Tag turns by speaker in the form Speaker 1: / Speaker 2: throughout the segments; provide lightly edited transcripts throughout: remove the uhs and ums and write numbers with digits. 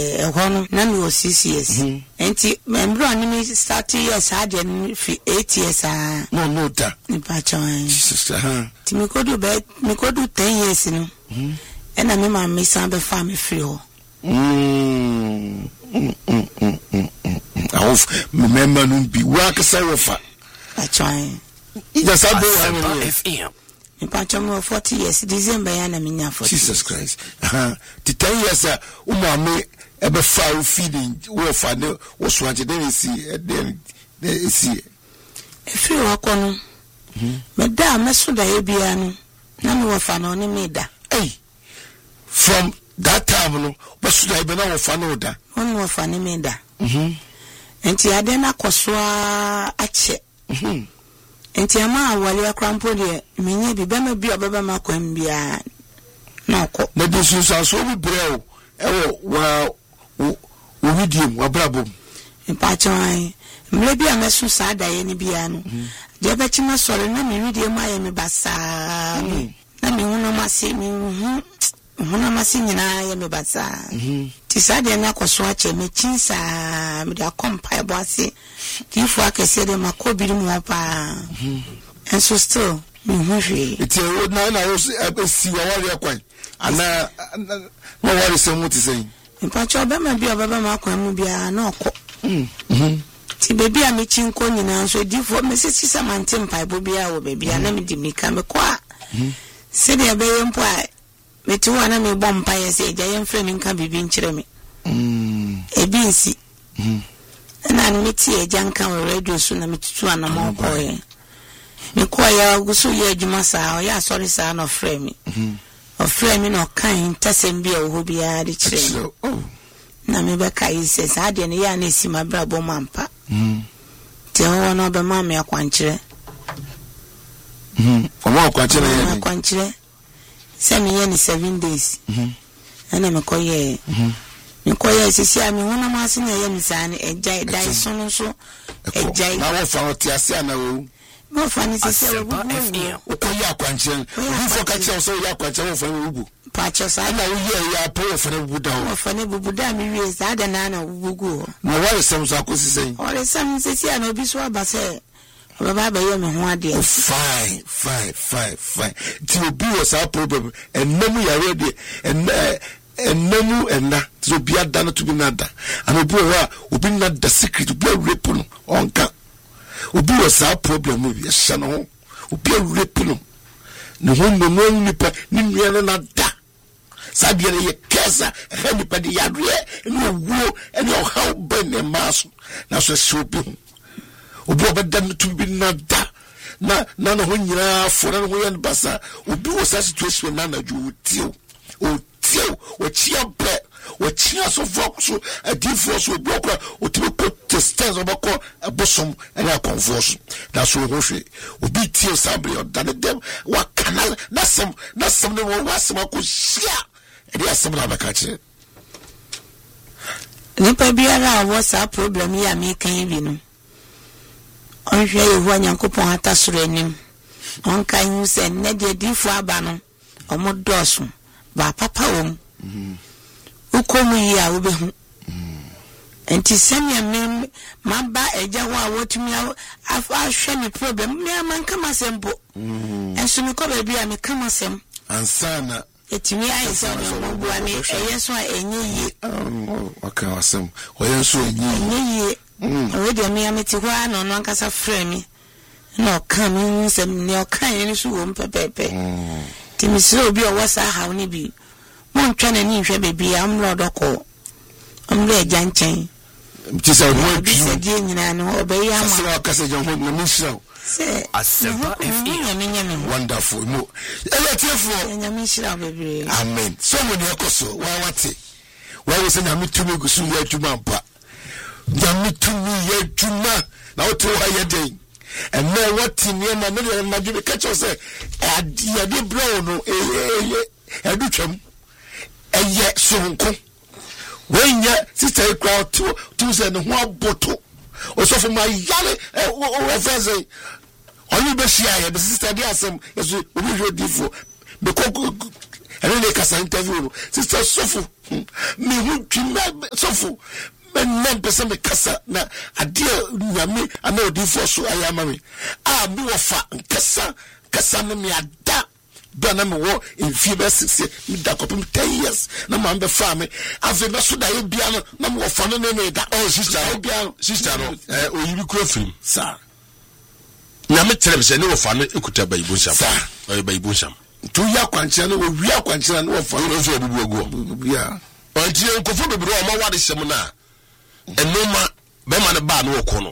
Speaker 1: hono na me was 6 years enti membro ani me start years had 8 years
Speaker 2: no da
Speaker 1: nipa chon
Speaker 2: Jesus
Speaker 1: ti me kodu 10 years no ena me ma me san be fa me free ho
Speaker 2: I remember no be work sarefa
Speaker 1: achon
Speaker 2: yes I
Speaker 3: FM
Speaker 1: in Panchamo 40 years, December, and I'm in 40.
Speaker 2: Jesus Christ. The 10 years, Umame, ever foul feeding, warfare, was wanted, then see.
Speaker 1: If you walk on, Madame Masuda Ebiano, none of an only made that.
Speaker 2: Hey, from that time, what should I be now of an order?
Speaker 1: One more funny made that. And Tiadena Coswa Ache. Enti ama wale akrampo de menye bi bema bi obeba makwam bia na okọ
Speaker 2: na de sunsa so bi breo ewo wa widium wa brabom
Speaker 1: mpachan mle bia mesu sa daye ni bia no de bechi masore na me widium aye me basa na me hunu mase me hunu mase nyina aye me basa ti sa de na koso ache me chinsa me da kompa ebo ase ti fu akese de makobiri mu pa and so still me hwe
Speaker 2: it na was see wa kwan ana no worry say what is saying
Speaker 1: mpacho obema bia obeba makwan mu bia na okọ ti baby a me chinko nyina so di fu me sisi samante mpa ebo bia wo baby na me di mika me kwa se de be yempo a me tu wana me bompa yese eja yemfre ni nka bibi nkyere me ebinsi na me ti eja nka wo radio so na me tutu anamo koye me koya gusu ye adwuma saa o ya sorry saa no frame o frame no kan tasem bia wo bia de kire na me be kai se saa de ne ya na esi mabra bo mampa te ho no be ma me akwankyere akwankyere se me ye ni 7 days ana me koye nkoye sisi ami wona ma se na ye mi sane ejai dai sono so ejai
Speaker 2: na wo fa oti ase ana wo
Speaker 1: mo fa ni sisi wo
Speaker 2: okoye akwankyere wo fo ka che so ya akwankyere wo fa wugu
Speaker 1: pacho sa
Speaker 2: na wo ye ya po wo fa bubuda wo
Speaker 1: fa ne bubuda mi wie sa da na na wugu
Speaker 2: na wo sem so akosi sen
Speaker 1: o sem sisi ana obi so abase baba ba ye me ho ade
Speaker 2: fine ti obi was our problem and no mu ya ready and no and so be done to be nada and obi na the secret be rape no onka obi was our problem we shano obi rape no no no nipa ni nua na da sabia ye kesa nipa de yare no wo and your how ben e maso na so obi obedan to be nada na no ho nyina fo na ho ye basa obi was a situation na na ju tio o chia bre o chia so vox a divorce o block o to put the stairs obako abosom na converse na so ho hwe obi tio sabre o dan dem wa canal na sem no wa sem ko shia e dey sem na baka che
Speaker 1: nipa biara was a problem ya me kan bi no on hwe yehu anyankopon atasoro anim on kan hu se ne de difo aba no omodoso ba papa wom ukomu yi a obehu enti semia me maba eja ho a wotumi afa hwe me problem me amanka masempo enso me ko ba bia me kama sem
Speaker 2: ansana
Speaker 1: etimi ayi se no bo ami eyeso a enye yi
Speaker 2: okay wasem oyenso enye
Speaker 1: yi we de me ameti ho ano no ankasa frɛ me na okan me nsem ne okan ni so wo mpepepe timisiro obi o wasa hawo ni bi mo ntwa na ni hwe bebi am lord ko am le janchen
Speaker 2: tisa wo
Speaker 1: bi se die nyina no obeyi ama
Speaker 2: se akase jan ho na misrael
Speaker 1: se
Speaker 3: Asempa FM
Speaker 2: wonderful mo ele tiefo
Speaker 1: nyame shira bebi
Speaker 2: amen so mo ne ekoso wa wate wa wo se nyame tumi gusu ya adwuma mpa nyame tumi ya adwuma na wo to ha ye den and now what in your man na be catch us ya de brown no do twam eye sonko when ya sister crowd to say no ho aboto o so for my yale o feze only be share ya sister dey asem yeso obi hwe difo be ko and then they can interview sister sofu me hu twima sofo men pese me kasa na ade nyame ana odifo so ayama me me wo fa kasa no me ada bana me wo in fever 6 me da kopim 10 years na ma be fa me ave me so da ye bia no na me wo fa no ne da sister no oyibi kura film sir nyame tere se ne wo fa no ekuta bayibo sham bayibo sham tu ya kwanchira no wo wi akwanchira no wo fa no so obubu agu bia onti enkofo bebro o ma wade sem na enoma be ma ne ba no ko no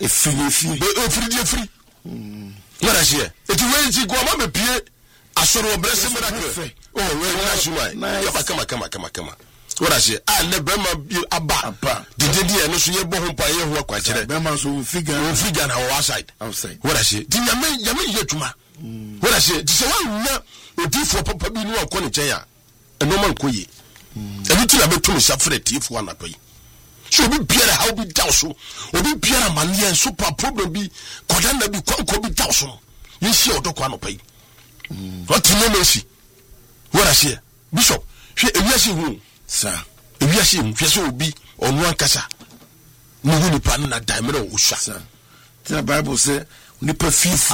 Speaker 2: efiri ngara hie eti wenji go ma bepie asoro obrese miracle we na kama ngara hie ne be ma aba didedi e no so ye bo ho pa ye ho akwanchire
Speaker 3: be ma so
Speaker 2: figure na wa outside ngara hie ti nyame ye tuma ngara hie ti se wa nya odifo papa bi no akọ ne chen ya enoma nkoyi ebi ti na betum safre tifo anapai so obi biara how be down so obi biara mania super problem bi kodan na bi kwanko bi down so ye hie odokwa anapai what no mercy wora hie bishop hwe ewiase hu sa ewiase hu hwe so obi onu ankasa ni hu ni pan na daimere o sha sa the bible say nipa fifo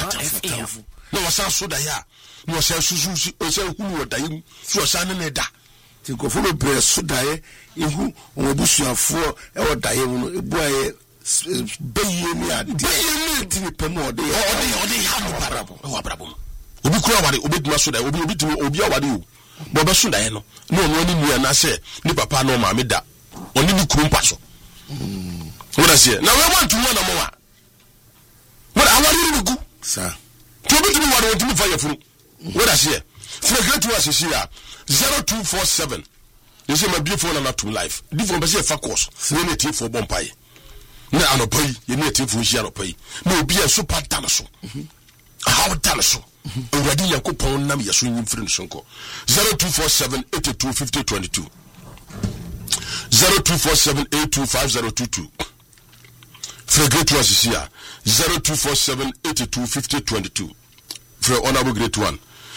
Speaker 2: no wasa so da ya no wasa susu o se hu no da yim so wasa ne da ti ko fo be so da ye ehu o busuafo e wo da ye no ebu aye beye ni ade ti ni pemu ode ha no barabo o abrabo obi kura wade obi duma so da obi timi obi awade o bo be so da ye no no ni nua na se ni papa no ma me da oni ni kurumpa so wona se na we want to know na mo wa wona awari ni gu sa to obi timi wade ontimi fa ye furu wona se fregret was here 0247 you say my beautiful na to life different person fa course we need for bompai na anopai you need for share anopai na obi e super dan so how dan so already yakopon nam yeso nyim free no sonko 0247 825022 0247 825022 fregret was here 0247 825022 for honorable great one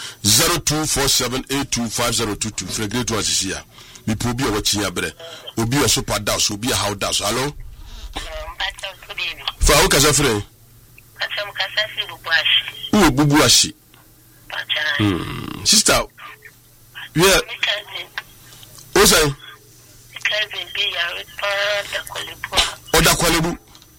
Speaker 2: 0247825022 for great one is here. Me probia watching ya bre. Obi a super dash, obi a how dash. Hello? For how kasa free?
Speaker 4: Kasam kasa si bubuashi.
Speaker 2: Oh, bubuashi. Sister. Yeah. O say?
Speaker 4: Cousin be ya da kwalebu.
Speaker 2: Oda kwalebu.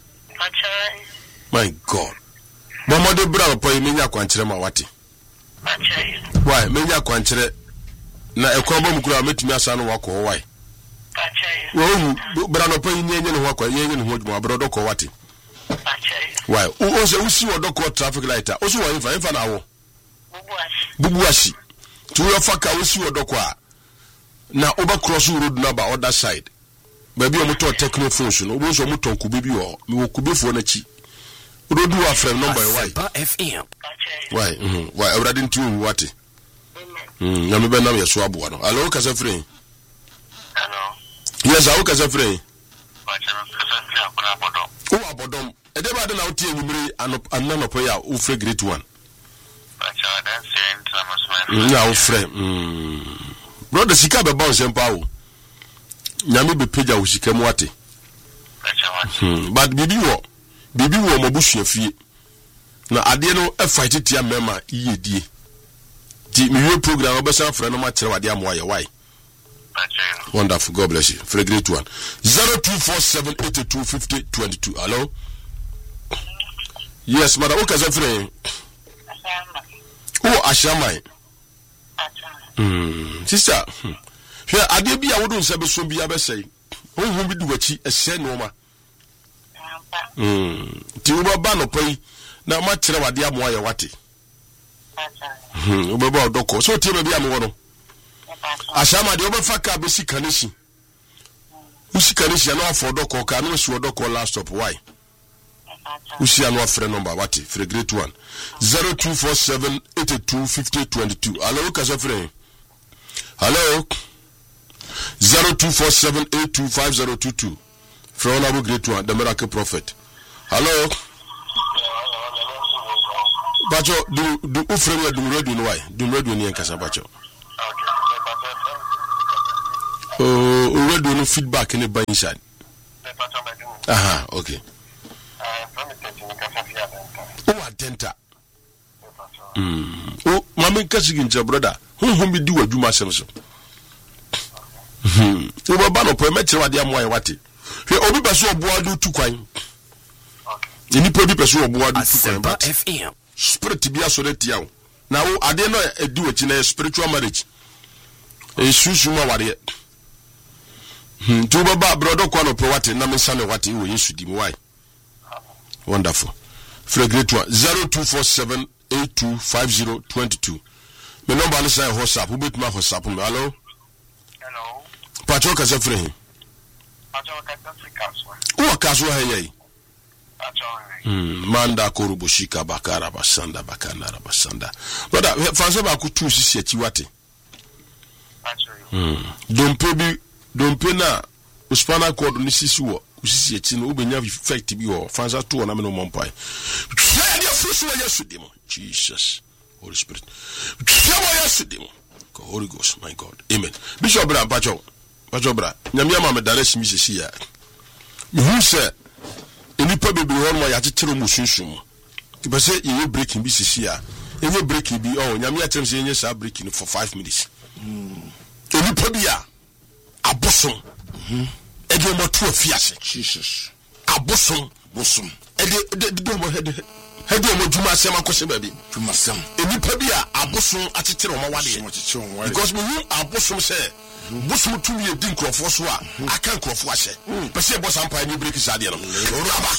Speaker 2: My God. Mama de bra po yimenya kwankyere ma wate. Why? Menya kwankyere na ekwamba mukura metumi asa no wako why? Wo bra no po yinye ne ho akwa yenye ne ho dwuma bra do ko wate. Why? O se usi wo do ko traffic light o so wo infa na wo. Bubuashi. Tu yo faka usi wo do ko a na oba cross road number other side. Baby o moto techno phones no obo so moto kube bi wo mi wo kube fo na chi. Rodu wa frame number why?
Speaker 3: FM.
Speaker 2: Why? Why? I already tell what? Na me be na me so abo no. Hello, kasa free.
Speaker 4: Hello.
Speaker 2: Yes, how kasa free?
Speaker 4: O
Speaker 2: abodom. E dey bad na oti enyimire anano po ya o free great one.
Speaker 4: Bacha dan send na
Speaker 2: Na o free. Brother sika be ba o sempa o. Nyame be page o sika mu ate.
Speaker 4: Bacha what?
Speaker 2: But bibi wo mabusu afie na ade no e fight tia mema iyedie di miwe program obesa frɛ no ma kyerɛ wade amoa ye why wonderful god bless you for a great one 0247825022 hello yes madam o kaza frɛ o ashamai sister hwɛ ade bi a wodo nsa be so bi abɛsɛi o hu bi duwachi ɛsɛ no ma ti ubaba no pai na ma kire wade amoa ye wate ubaba odoko so tie be amoa no ashama de obafa ka be sika neshi usika neshi na afọ odoko ka no si odoko last stop why usi anu afre number wate for great one 0247825022 hello kasa free hello 0247825022 for honorable great one, the miracle prophet. Hello. Bacho, do ufreme do radio no why? Do radio ni enkasa bacho.
Speaker 5: already no feedback in the buy inside. Aha, okay. Oh, Denta. Oh, Mammy Cassigan, brother. Whom be do a Juma Samson? You were bound to permit you at the Amoy Wati. He only pursue a boy do 2 coin. Any probably pursue a boy do 2 coin, but
Speaker 3: FM.
Speaker 5: Spirit to be a solid. Now, I didn't know a do it in a spiritual marriage. A Susuma warrior. Tuba brother Quano Powati, Namin what you used to do. Why? Wonderful. Fregret 0247 825022. My number is a horse up. Who beat my horse up? Hello?
Speaker 4: Hello.
Speaker 5: Pachoka Zafre. Oh, Casua. Manda Korubushika Bakara Basanda Bakana Basanda. Brother, Fanzaba could choose Setiwati. Don't pay na Uspana called Nisisu, Usietin, Ubenya effect to be or Fanza 2 and Amino Mompai. Jesus, Holy Spirit. Holy Ghost, my God. Amen. Bishop Bra, Pacho, Nyamiama Medares Missia. Who said, in the probably one way at the Terumusum. If I say you breaking BCC, if you breaking be all, Yamia tells you, yes, I'm breaking for 5 minutes. If you probably Abosom. Edo mo to afiase. Jesus. Abosom. Bosom. Edo mo head mo djuma asem akose ba bi. Djuma asem. Enipa bi a abosom atetere o ma wade. Because me hu abosom say bosom to me di nkrofo so a aka nkrofo ahye. Pese boss ampa ni break sade no.